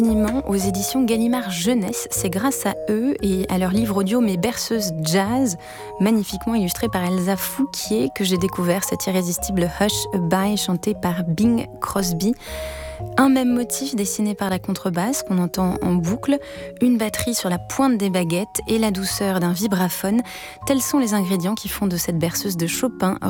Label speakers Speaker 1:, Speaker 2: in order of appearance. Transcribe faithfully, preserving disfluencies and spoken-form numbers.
Speaker 1: infiniment aux éditions Gallimard Jeunesse. C'est grâce à eux et à leur livre audio Mes berceuses jazz, magnifiquement illustré par Elsa Fouquier, que j'ai découvert cet irrésistible Hush a Bye chanté par Bing Crosby. Un même motif dessiné par la contrebasse qu'on entend en boucle, une batterie sur la pointe des baguettes et la douceur d'un vibraphone. Tels sont les ingrédients qui font de cette berceuse de Chopin